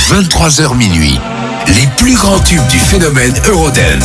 23h minuit. Les plus grands tubes du phénomène Eurodance.